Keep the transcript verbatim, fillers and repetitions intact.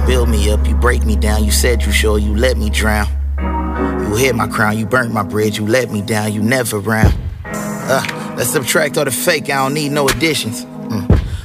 build me up, you break me down. You said you sure, you let me drown. You hit my crown, you burnt my bridge, you let me down, you never round. Uh, let's subtract all the fake, I don't need no additions.